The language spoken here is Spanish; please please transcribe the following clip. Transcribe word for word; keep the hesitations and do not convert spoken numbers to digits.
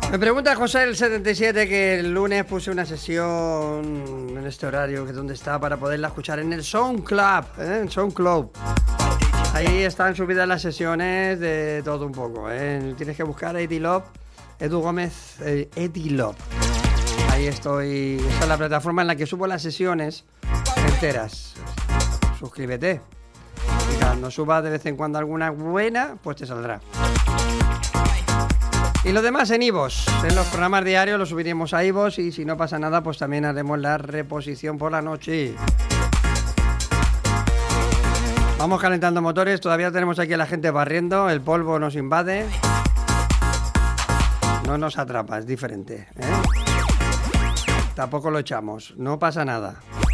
Me pregunta José el setenta y siete que el lunes puse una sesión en este horario, que dónde está, para poderla escuchar en el SoundCloud, ¿eh? En SoundCloud. Ahí están subidas las sesiones de todo un poco, ¿eh? Tienes que buscar Eddie Love, Edu Gómez, eh, Eddie Love. Ahí estoy. Esa es la plataforma en la que subo las sesiones enteras. Suscríbete. Y cuando suba de vez en cuando alguna buena, pues te saldrá. Y lo demás en iVoox. En los programas diarios los subiremos a iVoox y si no pasa nada, pues también haremos la reposición por la noche. Vamos calentando motores. Todavía tenemos aquí a la gente barriendo. El polvo nos invade. No nos atrapa, es diferente, ¿eh? Tampoco lo echamos. No pasa nada.